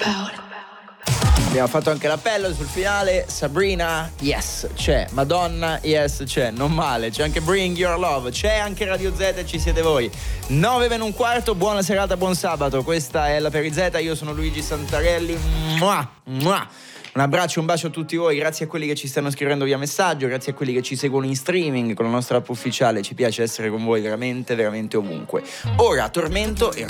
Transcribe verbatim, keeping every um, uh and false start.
Abbiamo fatto anche l'appello sul finale. Sabrina, yes, c'è. Madonna, yes, c'è. Non male. C'è anche Bring Your Love. C'è anche Radio Z e ci siete voi. nove meno un quarto, buona serata, buon sabato. Questa è la Peri Z, io sono Luigi Santarelli. Mua, mua. Un abbraccio, un bacio a tutti voi, grazie a quelli che ci stanno scrivendo via messaggio, grazie a quelli che ci seguono in streaming con la nostra app ufficiale, ci piace essere con voi veramente, veramente ovunque. Ora, Tormento, il